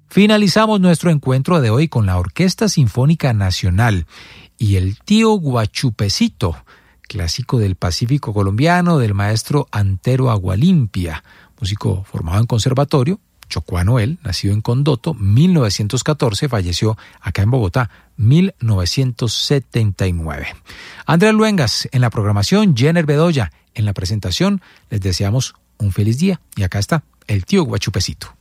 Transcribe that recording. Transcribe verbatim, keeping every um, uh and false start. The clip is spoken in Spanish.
Finalizamos nuestro encuentro de hoy con la Orquesta Sinfónica Nacional y el Tío Guachupecito, clásico del Pacífico colombiano del maestro Antero Agualimpia, músico formado en conservatorio, chocuano él, nacido en Condoto, mil novecientos catorce, falleció acá en Bogotá, mil novecientos setenta y nueve. Andrés Luengas en la programación, Jenner Bedoya en la presentación, les deseamos un feliz día y acá está el Tío Guachupecito.